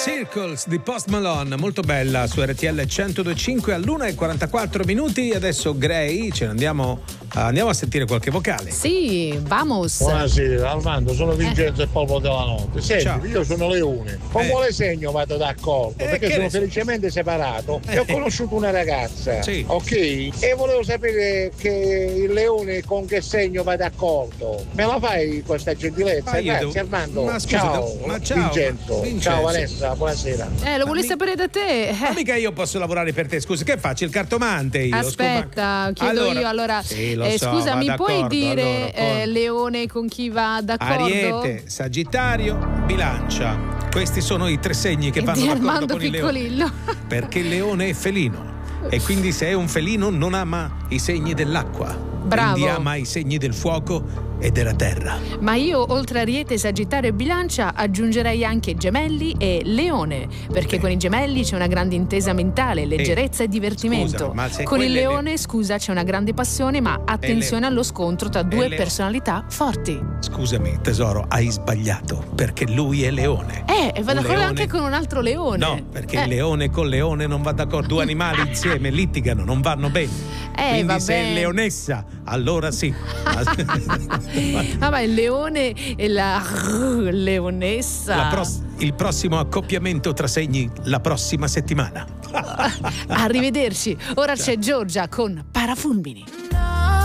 Circles di Post Malone, molto bella su RTL 102.5 all'1:44. Adesso Gray, ce ne andiamo a sentire qualche vocale. Sì, vamos. Buonasera Armando, sono Vincenzo e Polvo della Notte. Senti, Ciao. io sono Leone. Con quale segno vado d'accordo? Perché sono felicemente separato e ho conosciuto una ragazza. Sì. Ok? E volevo sapere che il Leone con che segno va d'accordo. Me la fai questa gentilezza? Grazie Armando. Ma scusa, ciao. Vincenzo. Ciao Vanessa, buonasera. Lo vuoi sapere da te? Ma mica io posso lavorare per te, scusa, che faccio? Il cartomante io? Aspetta, chiedo io allora. Sì, lo so, scusa, va mi puoi d'accordo, dire allora, Leone con chi va d'accordo? Ariete, Sagittario, Bilancia. Questi sono i tre segni che vanno di d'accordo Armando con il Piccolillo. Leone. Perché il Leone è felino. E quindi se è un felino non ama i segni dell'acqua. Bravo. Quindi ama i segni del fuoco e della terra. Ma io oltre a Ariete, Sagittario e Bilancia aggiungerei anche Gemelli e Leone, perché con i Gemelli c'è una grande intesa mentale, leggerezza e divertimento. Scusa, ma se con il quelle Leone, scusa, c'è una grande passione, ma attenzione allo scontro tra due personalità forti. Scusami tesoro, hai sbagliato, perché lui è Leone. E va d'accordo anche con un altro leone. No, perché il leone con leone non va d'accordo. Due animali insieme litigano, non vanno bene. Quindi va se è bene. leonessa, allora sì. Ma il leone e la leonessa. Il prossimo accoppiamento tra segni la prossima settimana. Arrivederci. Ora c'è Giorgia con Parafulmini.